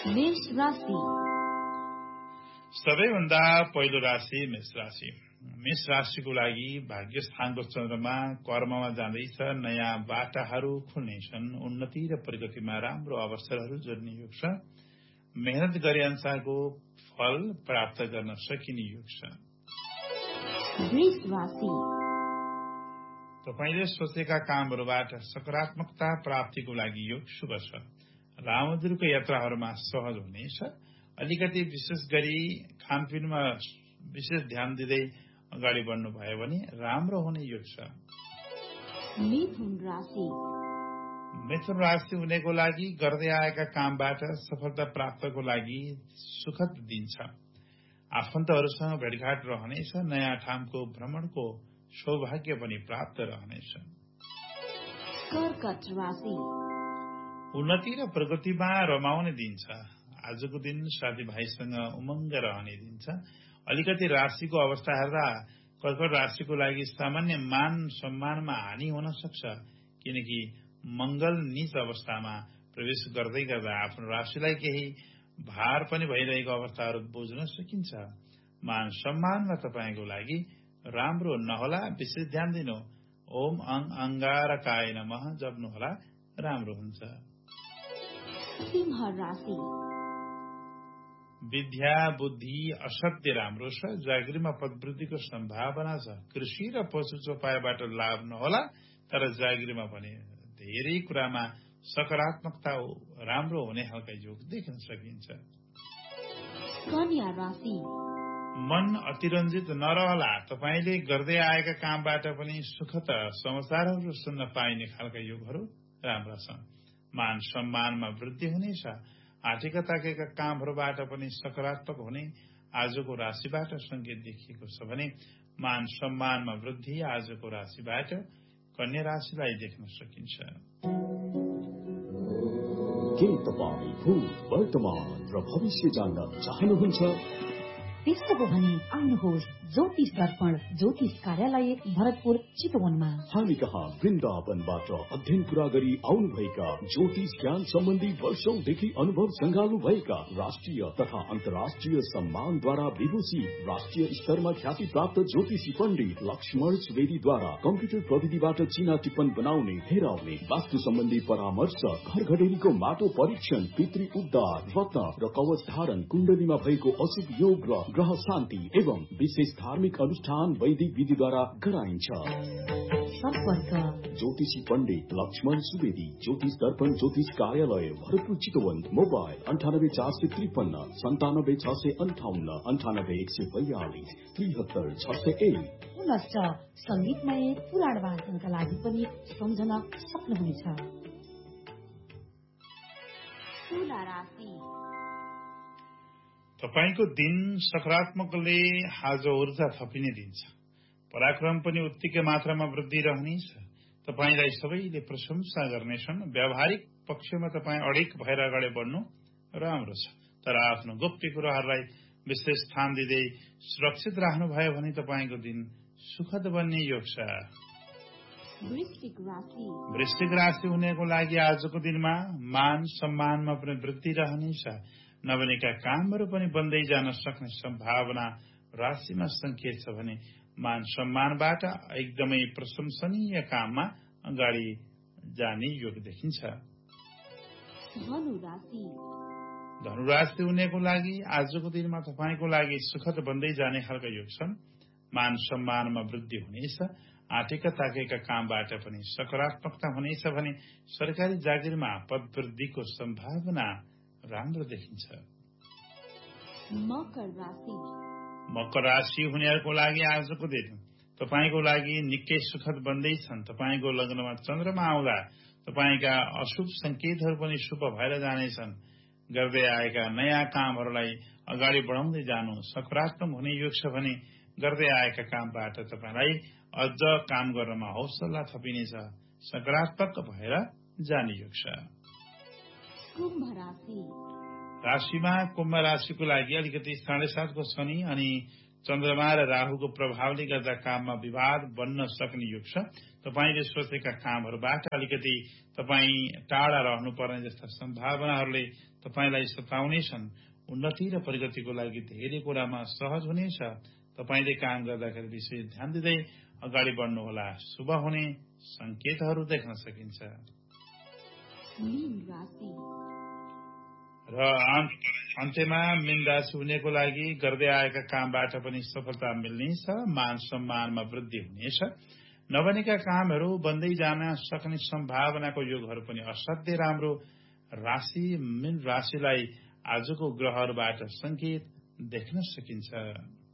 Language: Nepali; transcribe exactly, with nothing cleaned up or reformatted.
मेष राशि। सबैभन्दा पहिलो राशि मेष राशि। मेष राशिको लागि भाग्य स्थानको चन्द्रमा कर्ममा जाँदैछ। नयाँ बाटाहरू खुल्नेछन्। उन्नति र प्रगतिमा राम्रो अवसरहरू जोड्ने योग छ। मेहनत गरे अनुसारको फल प्राप्त गर्न सकिने योग छ। वृष राशि। तपाईले सोचेका कामहरूबाट सकारात्मकता प्राप्तिको लागि योग शुभ छ। रामदूरको यात्राहरूमा सहज हुनेछ। अलिकति विशेष गरी खानपिनमा विशेष ध्यान दिँदै अगाडि बढ्नु भयो भने राम्रो हुने योग छ। मिथुन राशि। मिथुन राशि हुनेको लागि गर्दै आएका कामबाट सफलता प्राप्तको लागि सुखद दिन छ। आफन्तहरूसँग भेटघाट रहनेछ। नयाँ ठाउँको भ्रमणको सौभाग्य पनि प्राप्त रहनेछ। कर्कट राशि। उन्नति र प्रगतिमा रमाउने दिन छ। आजको दिन साथीभाइसँग उमङ्ग रहने दिन छ। अलिकति राशिको अवस्था हेर्दा कर्कट राशिको लागि सामान्य मान सम्मानमा हानि हुन सक्छ, किनकि मंगल नीच अवस्थामा प्रवेश गर्दै गर्दा आफ्नो राशिलाई केही भार पनि भइरहेको अवस्थाहरू बुझ्न सकिन्छ। मान सम्मानमा तपाईको लागि राम्रो नहोला, विशेष ध्यान दिनु। ओम अङ अंगारकाय नमः जप्नुहोला, राम्रो हुन्छ। सिंह राशि। विद्या बुद्धि असाध्य राम्रो छ। जागिरीमा पदवृद्धिको सम्भावना छ। कृषि र पशु चौपायाबाट लाभ नहोला, तर जागिरीमा पनि धेरै कुरामा सकारात्मकता राम्रो हुने खालका योग देख्न सकिन्छ। कन्या राशि। मन अतिरञ्जित नरहला। तपाईले गर्दै आएका कामबाट पनि सुखद समाचारहरू सुन्न पाइने खालका योगहरू राम्रा छन्। मान सम्मानमा वृद्धि हुनेछ। आँटेका ताकेका कामहरूबाट पनि सकारात्मक हुने आजको राशिबाट संकेत देखिएको छ भने मान सम्मानमा वृद्धि आजको राशिबाट कन्या राशिलाई देख्न सकिन्छ। के तपाईँ भूत वर्तमान र भविष्य जान्न चाहनुहुन्छ? त्यस्तो हो भने आउनुहोस् ज्योतिष दर्पण ज्योतिष कार्यालय भरतपुर चितवनमा। हामी कहाँ वृन्दावनबाट अध्ययन पूरा गरी आउनुभएका ज्योतिष ज्ञान सम्बन्धी वर्षौंदेखि अनुभव संगाल्नु भएका राष्ट्रिय तथा अन्तर्राष्ट्रिय सम्मानद्वारा विभूषित राष्ट्रिय स्तरमा ख्याति प्राप्त ज्योतिषी पण्डित लक्ष्मण सुवेदीद्वारा कम्प्युटर प्रविधिबाट चिना टिप्पण बनाउने, हेराउने, वास्तु सम्बन्धी परामर्श, घर घडेरीको माटो परीक्षण, पितृ उद्धार, रत्न र कवच धारण, कुण्डलीमा भएको अशुभ योग र ग्रह शान्ति एवं विशेष धार्मिक अनुष्ठान वैदिक विधिद्वारा गराइन्छ। सम्पर्क ज्योतिषी पण्डित लक्ष्मण सुवेदी, ज्योतिष दर्पण ज्योतिष कार्यालय भरतपुर चितवन। मोबाइल अंठानब्बे चार सय त्रिपन्न सन्तानब्बे छ सय अन्ठाउन्न अन्ठानब्बे एक सय बयालीस त्रिहत्तर छ सय एक। पुनश्च संगीतमय पुराण वाचनका लागि पनि सम्झन सक्नुहुनेछ। तुला राशि। तपाईको दिन सकारात्मकले आज ऊर्जा थपिने दिन छ। पराक्रम पनि उत्तिकै मात्रामा वृद्धि रहनेछ। तपाईलाई सबैले प्रशंसा गर्नेछन्। व्यावहारिक पक्षमा तपाईँ अडिक भएर अगाडि बढ्नु राम्रो छ, तर आफ्नो गोप्य कुराहरूलाई विशेष स्थान दिँदै सुरक्षित राख्नुभयो भने तपाईको दिन सुखद बन्ने योग छ। वृश्चिक राशि। वृश्चिक राशि हुनेको लागि आजको दिनमा मान सम्मानमा पनि वृद्धि रहनेछ। नबनेका कामहरू पनि बन्दै जान सक्ने सम्भावना राशिमा संकेत छ भने मान सम्मानबाट एकदमै प्रशंसनीय काममा अगाडि जाने योग देखिन्छ। धनु राशि। धनु राशि हुनेको लागि आजको दिनमा तपाईको लागि सुखद बन्दै जाने खालका योग छन्। मान सम्मानमा वृद्धि हुनेछ। आँटेका ताकेका कामबाट पनि सकारात्मकता हुनेछ भने सरकारी जागिरमा पदवृद्धिको सम्भावना राम्रो देखिन्छ। मकर राशि। मकर राशि हुनेहरूको लागि आजको दिन तपाईको लागि निकै सुखद बन्दैछन्। तपाईको लग्नमा चन्द्रमा आउँदा तपाईका अशुभ संकेतहरू पनि शुभ भएर जानेछन्। गर्दै आएका नयाँ कामहरूलाई अगाडि बढाउँदै जानु सकारात्मक हुने योग छ भने गर्दै आएका कामबाट तपाईलाई अझ काम गर्नमा हौसला थपिनेछ। सकारात्मक भएर जाने योग छ। कुम्भ राशि। राशिमा कुम्भ राशिको लागि अलिकति साढे सातको शनि अनि चन्द्रमा र राहुको प्रभावले गर्दा काममा विवाद बन्न सक्ने युग छ। तपाईले सोचेका कामहरूबाट अलिकति तपाईँ टाढा रहनुपर्ने जस्ता सम्भावनाहरूले तपाईँलाई सताउनेछन्। उन्नति र प्रगतिको लागि धेरै कुरामा सहज हुनेछ। तपाईले काम गर्दाखेरि विशेष ध्यान दिँदै अगाडि बढ्नुहोला। शुभ हुने संकेतहरू देख्न सकिन्छ। र अन्त्यमा मीन राशि हुनेको लागि गर्दै आएका कामबाट पनि सफलता मिल्नेछ। मान सम्मानमा वृद्धि हुनेछ। नबनेका कामहरू बन्दै जान सक्ने सम्भावनाको योगहरू पनि असाध्यै राम्रो। राशि मीन राशिलाई आजको ग्रहहरूबाट संकेत देख्न सकिन्छ।